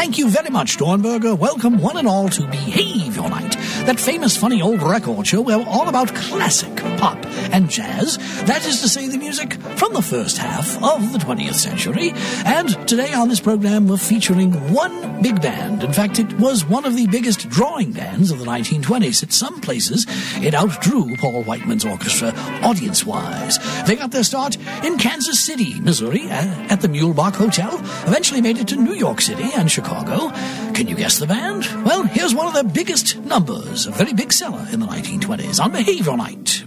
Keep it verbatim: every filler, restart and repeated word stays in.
Thank you very much, Dornberger. Welcome one and all to Behave Your Night, that famous funny old record show where we're all about classic pop and jazz. That is to say, the music from the first half of the twentieth century. And today on this program, we're featuring one big band. In fact, it was one of the biggest drawing bands of the nineteen twenties. At some places, it outdrew Paul Whiteman's orchestra audience-wise. They got their start in Kansas City, Missouri, at the Mulebach Hotel, eventually made it to New York City and Chicago. Can you guess the band? Well, here's one of their biggest numbers, a very big seller in the nineteen twenties on Behave Your Night.